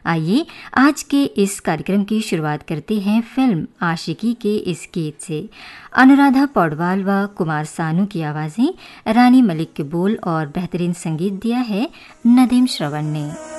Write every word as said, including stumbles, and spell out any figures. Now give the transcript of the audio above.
आइए आज के इस कार्यक्रम की शुरुआत करते हैं फिल्म आशिकी के इस गीत से। अनुराधा पौडवाल व कुमार सानू की आवाज़ें, रानी मलिक के बोल और बेहतरीन संगीत दिया है नदीम श्रवण ने।